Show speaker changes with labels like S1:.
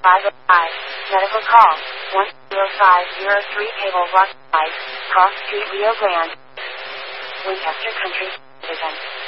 S1: 505. Medical call. 10503 Cable Rock 5. Cross Street, Rio Grande. Winchester Country Division.